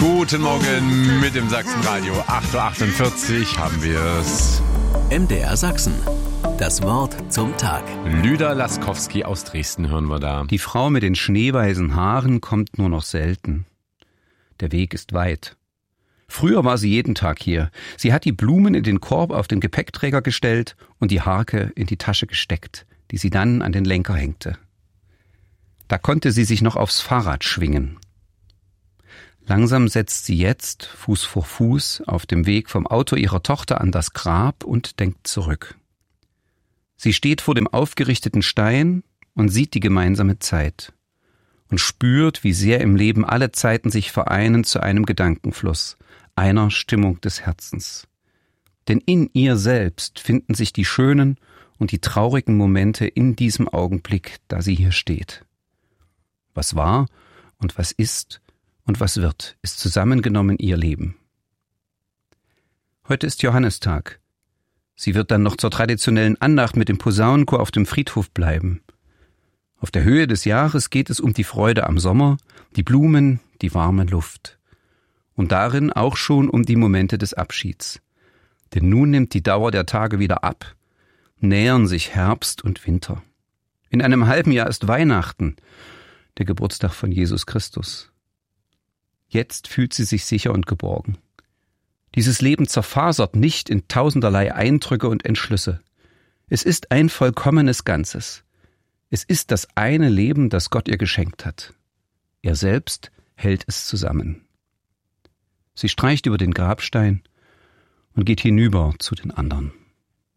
Guten Morgen mit dem Sachsenradio. 8.48 Uhr haben wir es. MDR Sachsen. Das Wort zum Tag. Lüder Laskowski aus Dresden hören wir da. Die Frau mit den schneeweißen Haaren kommt nur noch selten. Der Weg ist weit. Früher war sie jeden Tag hier. Sie hat die Blumen in den Korb auf den Gepäckträger gestellt und die Harke in die Tasche gesteckt, die sie dann an den Lenker hängte. Da konnte sie sich noch aufs Fahrrad schwingen. Langsam setzt sie jetzt, Fuß vor Fuß, auf dem Weg vom Auto ihrer Tochter an das Grab und denkt zurück. Sie steht vor dem aufgerichteten Stein und sieht die gemeinsame Zeit und spürt, wie sehr im Leben alle Zeiten sich vereinen zu einem Gedankenfluss, einer Stimmung des Herzens. Denn in ihr selbst finden sich die schönen und die traurigen Momente in diesem Augenblick, da sie hier steht. Was war und was ist und was wird, ist zusammengenommen ihr Leben. Heute ist Johannistag. Sie wird dann noch zur traditionellen Andacht mit dem Posaunenchor auf dem Friedhof bleiben. Auf der Höhe des Jahres geht es um die Freude am Sommer, die Blumen, die warme Luft. Und darin auch schon um die Momente des Abschieds. Denn nun nimmt die Dauer der Tage wieder ab, nähern sich Herbst und Winter. In einem halben Jahr ist Weihnachten, der Geburtstag von Jesus Christus. Jetzt fühlt sie sich sicher und geborgen. Dieses Leben zerfasert nicht in tausenderlei Eindrücke und Entschlüsse. Es ist ein vollkommenes Ganzes. Es ist das eine Leben, das Gott ihr geschenkt hat. Er selbst hält es zusammen. Sie streicht über den Grabstein und geht hinüber zu den anderen.